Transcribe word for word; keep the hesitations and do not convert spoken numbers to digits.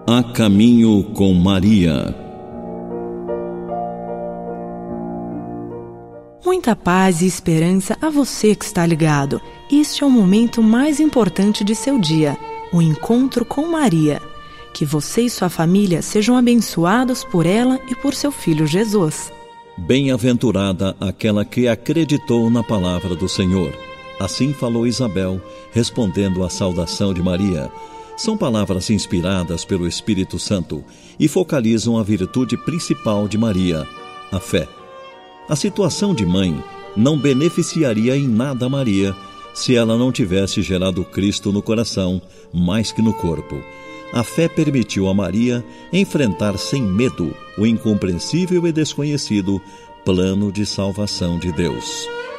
A Caminho com Maria. Muita paz e esperança a você que está ligado. Este é o momento mais importante de seu dia, o encontro com Maria. Que você e sua família sejam abençoados por ela e por seu filho Jesus. Bem-aventurada aquela que acreditou na palavra do Senhor. Assim falou Isabel, respondendo à saudação de Maria. São palavras inspiradas pelo Espírito Santo e focalizam a virtude principal de Maria, a fé. A situação de mãe não beneficiaria em nada Maria se ela não tivesse gerado Cristo no coração mais que no corpo. A fé permitiu a Maria enfrentar sem medo o incompreensível e desconhecido plano de salvação de Deus.